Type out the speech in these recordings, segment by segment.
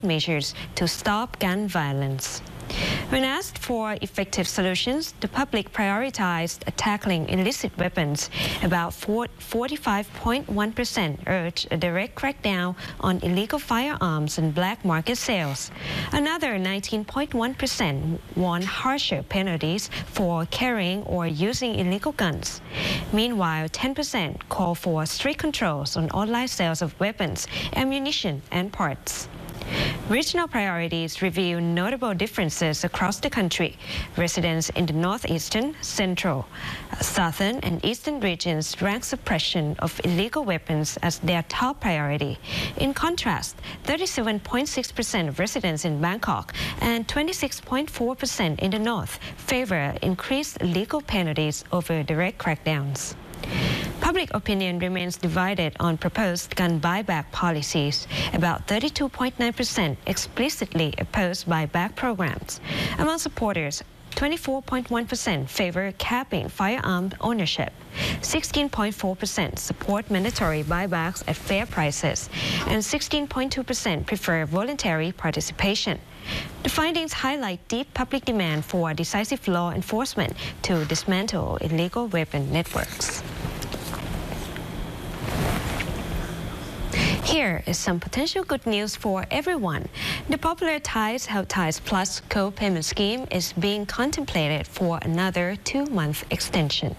measures to stop gun violence. When asked for effective solutions, the public prioritized tackling illicit weapons. About 45.1% urged a direct crackdown on illegal firearms and black market sales. Another 19.1% want harsher penalties for carrying or using illegal guns. Meanwhile, 10% call for strict controls on online sales of weapons, ammunition, and parts. Regional priorities reveal notable differences across the country. Residents in the northeastern, central, southern, and eastern regions rank suppression of illegal weapons as their top priority. In contrast, 37.6% of residents in Bangkok and 26.4% in the north favor increased legal penalties over direct crackdowns. Public opinion remains divided on proposed gun buyback policies. About 32.9% explicitly oppose buyback programs. Among supporters, 24.1% favor capping firearm ownership. 16.4% support mandatory buybacks at fair prices, and 16.2% prefer voluntary participation. The findings highlight deep public demand for decisive law enforcement to dismantle illegal weapon networks. Here is some potential good news for everyone. The popular Thais Health Thais Plus co-payment scheme is being contemplated for another 2-month extension.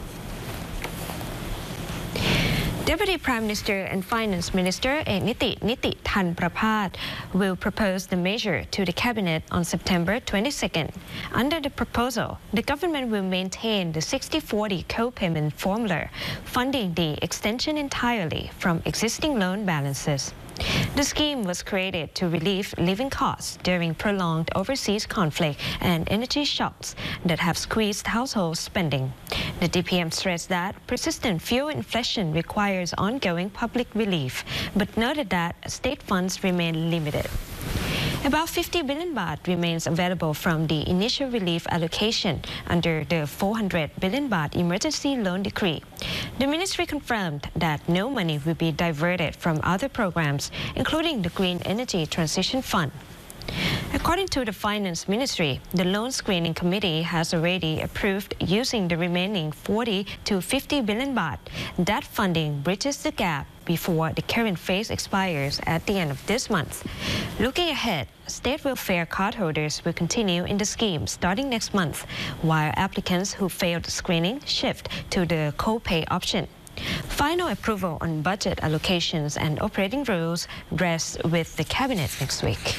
Deputy Prime Minister and Finance Minister Niti Thanpraphat will propose the measure to the Cabinet on September 22nd. Under the proposal, the government will maintain the 60-40 co-payment formula, funding the extension entirely from existing loan balances. The scheme was created to relieve living costs during prolonged overseas conflict and energy shocks that have squeezed household spending. The DPM stressed that persistent fuel inflation requires ongoing public relief, but noted that state funds remain limited. About 50 billion baht remains available from the initial relief allocation under the 400 billion baht emergency loan decree. The ministry confirmed that no money will be diverted from other programs, including the Green Energy Transition Fund. According to the Finance Ministry, the Loan Screening Committee has already approved using the remaining 40 to 50 billion baht. That funding bridges the gap before the current phase expires at the end of this month. Looking ahead, state welfare cardholders will continue in the scheme starting next month, while applicants who failed screening shift to the co-pay option. Final approval on budget allocations and operating rules rests with the Cabinet next week.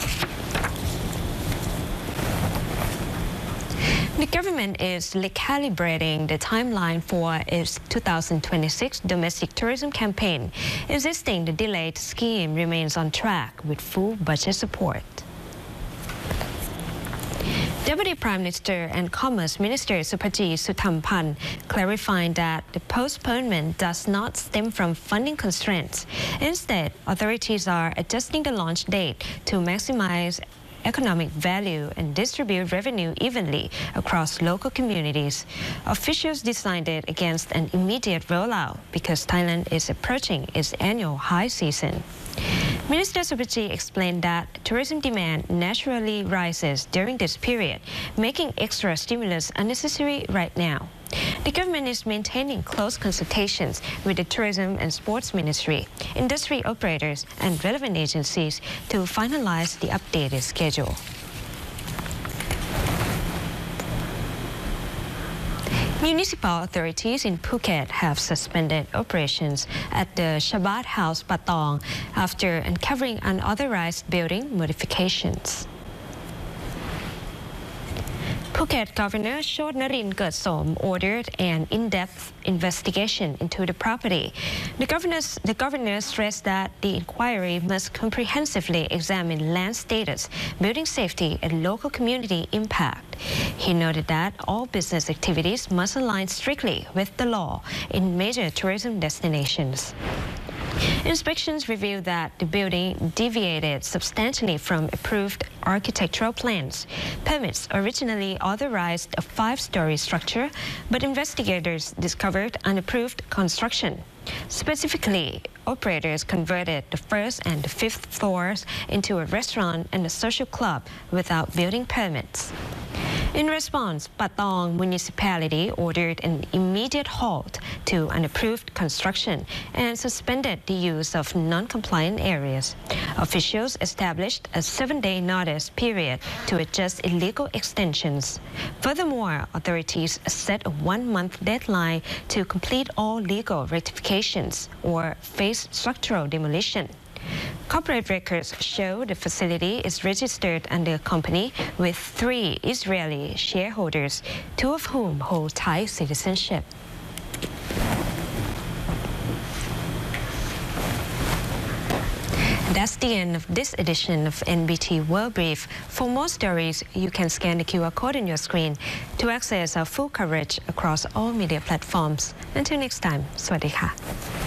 The government is recalibrating the timeline for its 2026 domestic tourism campaign, insisting the delayed scheme remains on track with full budget support. Deputy Prime Minister and Commerce Minister Supajee Suthamphan clarified that the postponement does not stem from funding constraints. Instead, authorities are adjusting the launch date to maximize economic value and distribute revenue evenly across local communities. Officials decided against an immediate rollout because Thailand is approaching its annual high season. Minister Supajee explained that tourism demand naturally rises during this period, making extra stimulus unnecessary right now. The government is maintaining close consultations with the Tourism and Sports Ministry, industry operators, and relevant agencies to finalize the updated schedule. Municipal authorities in Phuket have suspended operations at the Shabat House Patong after uncovering unauthorized building modifications. Phuket Governor Chod Narin Kertsom ordered an in-depth investigation into the property. The governor stressed that the inquiry must comprehensively examine land status, building safety, and local community impact. He noted that all business activities must align strictly with the law in major tourism destinations. Inspections revealed that the building deviated substantially from approved architectural plans. Permits originally authorized a 5-story structure, but investigators discovered unapproved construction. Specifically, operators converted the 1st and the 5th floors into a restaurant and a social club without building permits. In response, Patong municipality ordered an immediate halt to unapproved construction and suspended the use of non-compliant areas. Officials established a 7-day notice period to adjust illegal extensions. Furthermore, authorities set a 1-month deadline to complete all legal rectifications or face structural demolition. Corporate records show the facility is registered under a company with 3 Israeli shareholders, 2 of whom hold Thai citizenship. That's the end of this edition of NBT World Brief. For more stories, you can scan the QR code on your screen to access our full coverage across all media platforms. Until next time, สวัสดีค่ะ